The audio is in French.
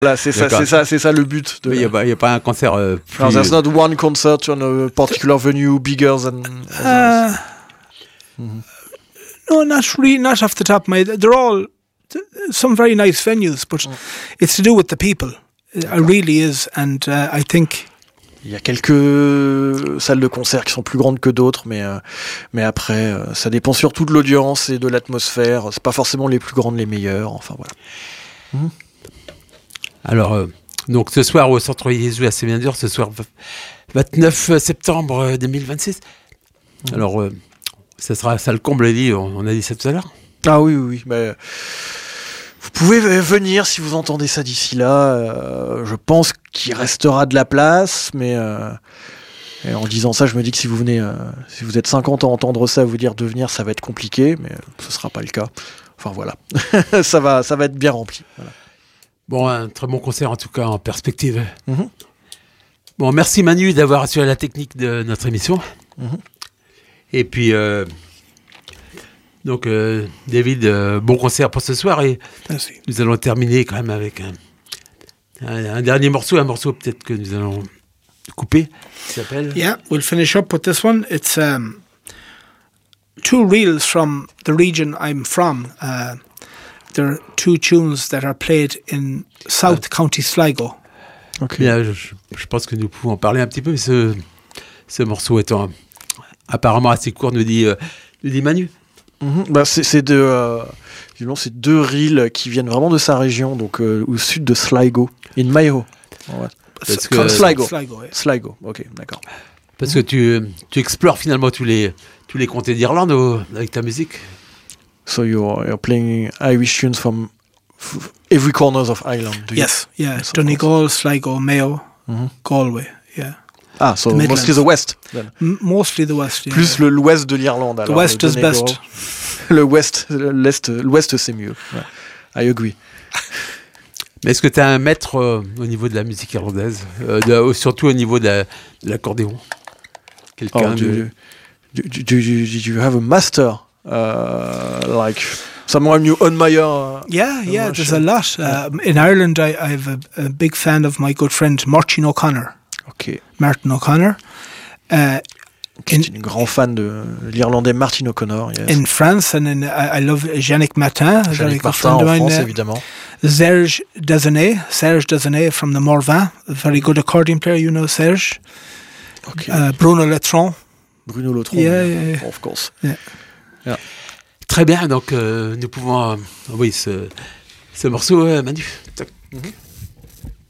Voilà, c'est ça le but. Il n'y a pas un concert plus... No, there's not one concert on a particular venue bigger than others. No, not really, not off the top of my head. They're all some very nice venues, but it's to do with the people. It really is, and I think... Il y a quelques salles de concert qui sont plus grandes que d'autres, mais après, ça dépend surtout de l'audience et de l'atmosphère. C'est pas forcément les plus grandes, les meilleures. Enfin voilà. Alors, donc ce soir au Centre Jésus à Séminaire, ce soir 29 septembre 2026. Alors, ça sera ça le comble, dit. On a dit ça tout à l'heure. Ah oui. Mais vous pouvez venir si vous entendez ça d'ici là. Je pense qu'il restera de la place, mais et en disant ça, je me dis que si vous venez, si vous êtes 50 à entendre ça, vous dire de venir, ça va être compliqué, mais ce sera pas le cas. Enfin voilà, ça va être bien rempli. Voilà. Bon, un très bon concert en tout cas en perspective. Bon, merci Manu d'avoir assuré la technique de notre émission. Et puis, donc David, bon concert pour ce soir et Merci. nous allons terminer quand même avec un dernier morceau, un morceau peut-être que nous allons couper, qui s'appelle... Yeah, we'll finish up with this one. It's two reels from the region I'm from. There are two tunes that are played in South County Sligo. Okay. Bien, je pense que nous pouvons en parler un petit peu, mais ce morceau étant apparemment assez court, nous dit Manu. Bah c'est deux reels qui viennent vraiment de sa région, donc au sud de Sligo, in Mayo. Ouais. Parce que Sligo, ok, d'accord. Parce que tu explores finalement tous les comtés d'Irlande avec ta musique. So you're playing Irish tunes from every corners of Ireland. Yes, Donegal, Sligo, Mayo, Galway, yeah. Ah, so mostly the West, then. Mostly the West, yeah. Plus l'Ouest de l'Irlande, alors. The West is best. L'Ouest c'est mieux. Ouais. I agree. Mais est-ce que tu as un maître au niveau de la musique irlandaise, surtout au niveau de l'accordéon? Quelqu'un Did you have a master, like someone you admire? Yeah, there's a lot. In Ireland, I have a big fan of my good friend Martin O'Connor. Okay. Martin O'Connor. Une grand fan de l'Irlandais Martin O'Connor. Yes. In France, and I love Yannick Martin. Yannick Martin en France, évidemment. Serge Desanet from the Morvan, a very good accordion player, you know Serge. Okay. Bruno Letron. Yeah, of course. Yeah. Très bien, donc nous pouvons envoyer ce morceau, Manu.